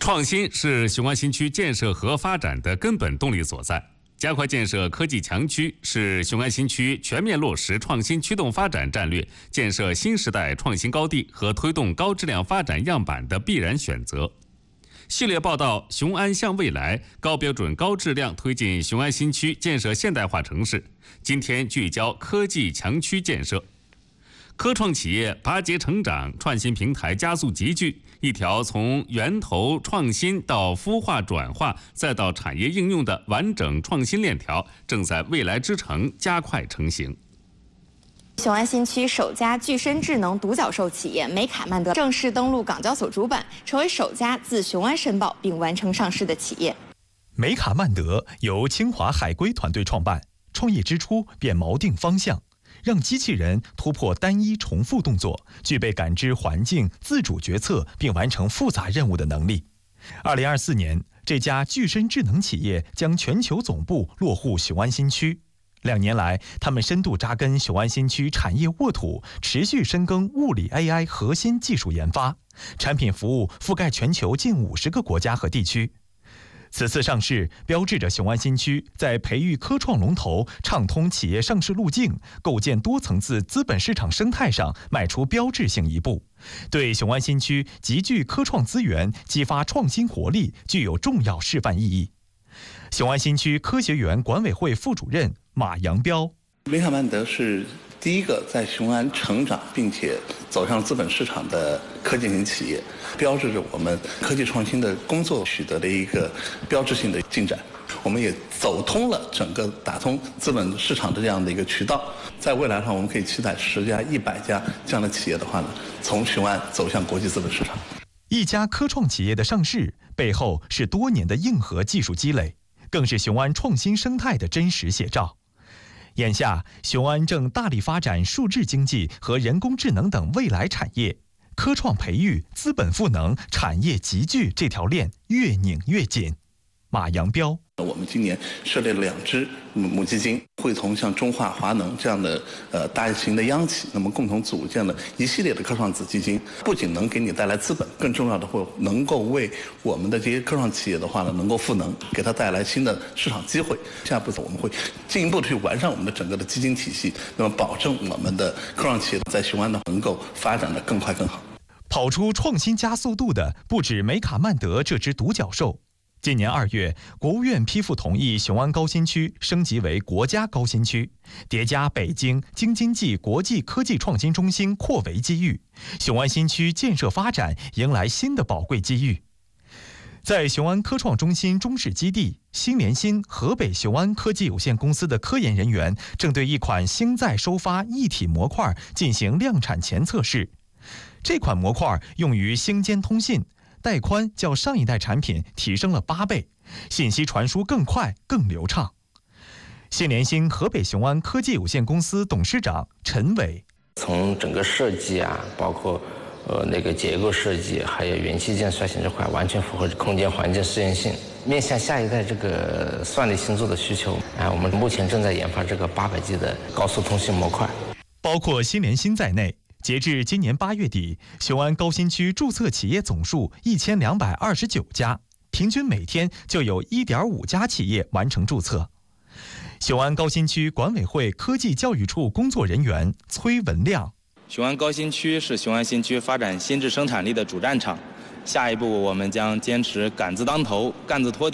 创新是雄安新区建设和发展的根本动力所在。加快建设科技强区是雄安新区全面落实创新驱动发展战略、建设新时代创新高地和推动高质量发展样板的必然选择。系列报道《雄安向未来》，高标准高质量推进雄安新区建设现代化城市。今天聚焦科技强区建设。科创企业拔节成长，创新平台加速集聚，一条从源头创新到孵化转化，再到产业应用的完整创新链条，正在未来之城加快成型。 雄安新区首家具身智能独角兽企业美卡曼德正式登陆港交所主板，成为首家自雄安申报并完成上市的企业。 美卡曼德由清华海归团队创办，创业之初便锚定方向，让机器人突破单一重复动作，具备感知环境、自主决策并完成复杂任务的能力。2024年，这家具身智能企业将全球总部落户雄安新区。2年来，他们深度扎根雄安新区产业沃土，持续深耕物理 AI 核心技术研发，产品服务覆盖全球近50个国家和地区。此次上市标志着雄安新区在培育科创龙头、畅通企业上市路径、构建多层次资本市场生态上迈出标志性一步，对雄安新区集聚科创资源、激发创新活力具有重要示范意义。雄安新区科学园管委会副主任马扬彪： 美卡曼德是第一个在雄安成长并且走向资本市场的科技型企业，标志着我们科技创新的工作取得了一个标志性的进展。我们也走通了整个打通资本市场的这样的一个渠道。在未来的话，我们可以期待10家、100家这样的企业的话呢，从雄安走向国际资本市场。 一家科创企业的上市背后是多年的硬核技术积累，更是雄安创新生态的真实写照。眼下，雄安正大力发展数字经济和人工智能等未来产业，科创培育、资本赋能、产业集聚这条链越拧越紧。马扬彪： 我们今年设立了2支母基金，会同像中化、华能这样的大型的央企，那么共同组建了一系列的科创子基金，不仅能给你带来资本，更重要的会能够为我们的这些科创企业的话呢，能够赋能，给它带来新的市场机会。下一步我们会进一步的去完善我们的整个的基金体系，那么保证我们的科创企业在雄安呢能够发展的更快更好。 跑出创新加速度的不止美卡曼德这只独角兽。今年2月，国务院批复同意雄安高新区升级为国家高新区，叠加北京京津冀国际科技创新中心扩围机遇，雄安新区建设发展迎来新的宝贵机遇。在雄安科创中心中试基地，新联新河北雄安科技有限公司的科研人员正对一款星载收发一体模块进行量产前测试。这款模块用于星间通信，带宽较上一代产品提升了8倍，信息传输更快更流畅。新联新河北雄安科技有限公司董事长陈伟： 从整个设计啊，包括结构设计，还有元器件率先这块，完全符合空间环境适应性。面向下一代这个算力星座的需求，我们目前正在研发这个800G 的高速通信模块。 包括新联新在内，截至今年8月底，雄安高新区注册企业总数1229家，平均每天就有1.5家企业完成注册。雄安高新区管委会科技教育处工作人员崔文亮： 雄安高新区是雄安新区发展新质生产力的主战场，下一步我们将坚持杆子当头、干子托底。